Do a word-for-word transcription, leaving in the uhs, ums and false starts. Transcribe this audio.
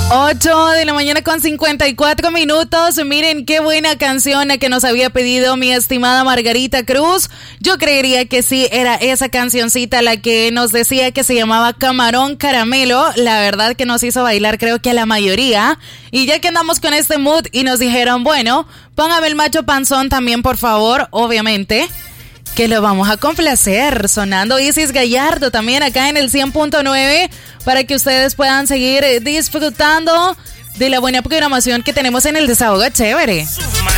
ocho de la mañana con cincuenta y cuatro minutos. Miren qué buena canción que nos había pedido mi estimada Margarita Cruz. Yo creería que sí, era esa cancioncita la que nos decía que se llamaba Camarón Caramelo. La verdad que nos hizo bailar creo que a la mayoría. Y ya que andamos con este mood y nos dijeron, bueno, póngame el macho panzón también por favor, obviamente. Que lo vamos a complacer, sonando Isis Gallardo también acá en el cien punto nueve para que ustedes puedan seguir disfrutando de la buena programación que tenemos en el Desahogo Chévere.